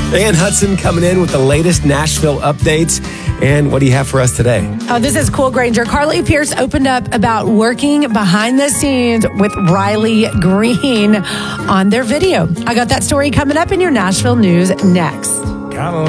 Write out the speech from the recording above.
Ann Hudson coming in with the latest Nashville updates. And what do you have for us today? Oh, this is cool, Granger. Carly Pierce opened up about working behind the scenes with Riley Green on their video. I got that story coming up in your Nashville news next.